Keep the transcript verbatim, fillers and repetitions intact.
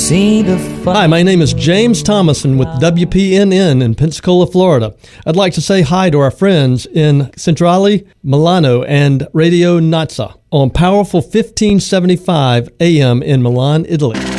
see the fun. Hi, my name is James Thomason with W P N N in Pensacola, Florida. I'd like to say hi to our friends in Centrale, Milano, and Radio Nazza on Powerful fifteen seventy-five A M in Milan, Italy.